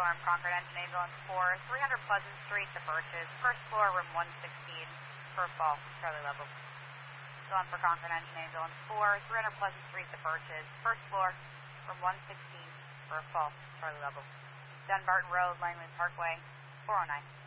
Storm, Concord Engine Ambulance 4, 300 Pleasant Street, The Birches, first floor, room 116, for fall, Charlie level. Going for Concord Engine Ambulance 4, 300 Pleasant Street, The Birches, first floor, room 116, for fall, Charlie level. Dunbarton Road, Langley Parkway, 409.